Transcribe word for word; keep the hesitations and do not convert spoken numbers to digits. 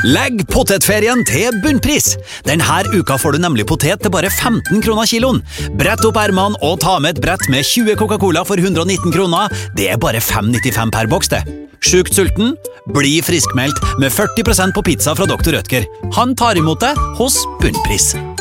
Legg potetferien til bunnpris. Denne uka får du nemlig potet til bare femten kroner kiloen. Brett opp ermene og ta med et brett med tjue Coca-Cola for hundre og nitten kroner. Det er bare fem nittifem per boks det. Sjukt sulten? Bli friskmeldt med førti prosent på pizza fra doktor Rødtger. Han tar imot det hos bunnpris.